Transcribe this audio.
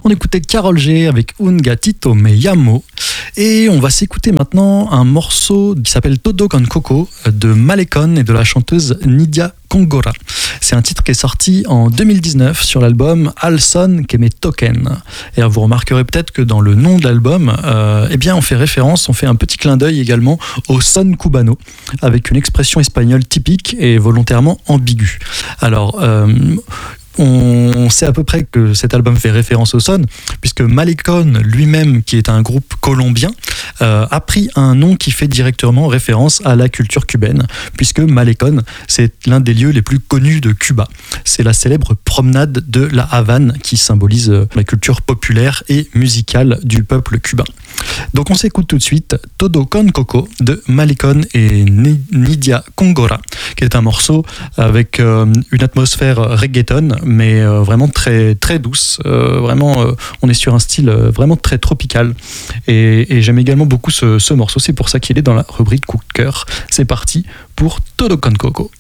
On écoutait Carole G avec Un Gatito Me Llamo. Et on va s'écouter maintenant un morceau qui s'appelle Todo con Coco de Malecón et de la chanteuse Nidia Congora. C'est un titre qui est sorti en 2019 sur l'album Al Son Que Me Toquen. Et vous remarquerez peut-être que dans le nom de l'album, on fait un petit clin d'œil également au son cubano, avec une expression espagnole typique et volontairement ambiguë. Alors, on sait à peu près que cet album fait référence au son, puisque Malecón lui-même, qui est un groupe colombien, a pris un nom qui fait directement référence à la culture cubaine, puisque Malecón, c'est l'un des lieux les plus connus de Cuba. C'est la célèbre promenade de la Havane qui symbolise la culture populaire et musicale du peuple cubain. Donc on s'écoute tout de suite Todo con Coco de Malecón et Nidia Congora, qui est un morceau avec une atmosphère reggaeton, mais vraiment très, très douce. On est sur un style vraiment très tropical. Et j'aime également beaucoup ce morceau, c'est pour ça qu'il est dans la rubrique coup de cœur. C'est parti pour Todo con Coco.